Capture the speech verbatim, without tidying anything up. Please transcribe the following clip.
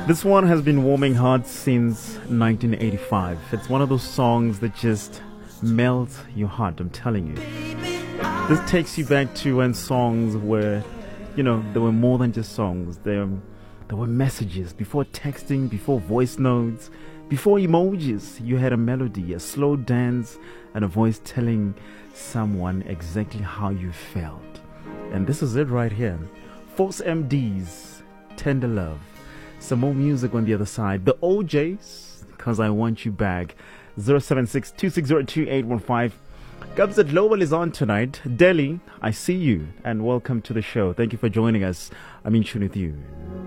This one has been warming hearts since nineteen eighty-five. It's one of those songs that just melt your heart, I'm telling you. This takes you back to when songs were, you know, they were more than just songs. There, there were messages. Before texting, before voice notes, before emojis, you had a melody, a slow dance, and a voice telling someone exactly how you felt. And this is it right here. Force M Ds, Tender Love. Some more music on the other side. The O Js, Because I Want You Back. zero seven six, two six zero, two eight one five. Gabza Global is on tonight. Delhi, I see you, and welcome to the show. Thank you for joining us. I'm in tune with you.